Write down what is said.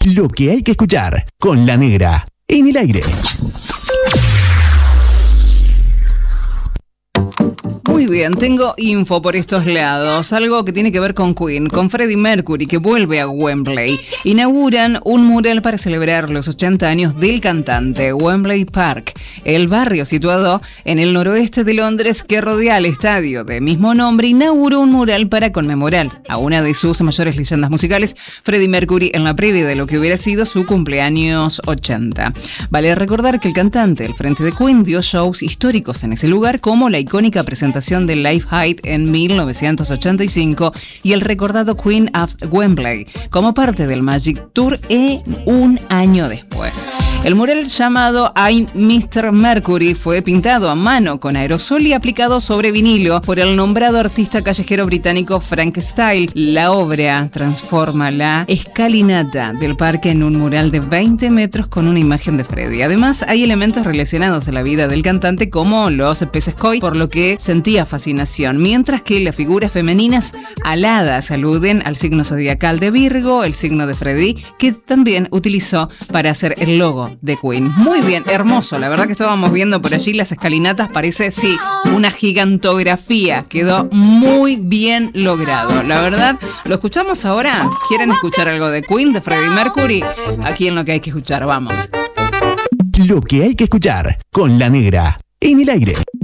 Lo que hay que escuchar con La Negra en el aire. Muy bien, tengo info por estos lados, algo que tiene que ver con Queen, con Freddie Mercury, que vuelve a Wembley. Inauguran un mural para celebrar los 80 años del cantante, Wembley Park, el barrio situado en el noroeste de Londres que rodea al estadio de mismo nombre, inauguró un mural para conmemorar a una de sus mayores leyendas musicales, Freddie Mercury, en la previa de lo que hubiera sido su cumpleaños 80. Vale recordar que el cantante al frente de Queen dio shows históricos en ese lugar, como la icónica presentación de Live Aid en 1985 y el recordado Queen of Wembley como parte del Magic Tour un año después. El mural llamado I'm Mr. Mercury fue pintado a mano con aerosol y aplicado sobre vinilo por el nombrado artista callejero británico Frank Style. La obra transforma la escalinata del parque en un mural de 20 metros con una imagen de Freddie. Además, hay elementos relacionados a la vida del cantante como los peces koi, por lo que sentía fascinación, mientras que las figuras femeninas aladas aluden al signo zodiacal de Virgo, el signo de Freddie, que también utilizó para hacer el logo de Queen. Muy bien, hermoso. La verdad que estábamos viendo por allí las escalinatas, parece, sí, una gigantografía. Quedó muy bien logrado. La verdad, ¿lo escuchamos ahora? ¿Quieren escuchar algo de Queen, de Freddie Mercury? Aquí en Lo que hay que escuchar, vamos. Lo que hay que escuchar con La Negra en el aire.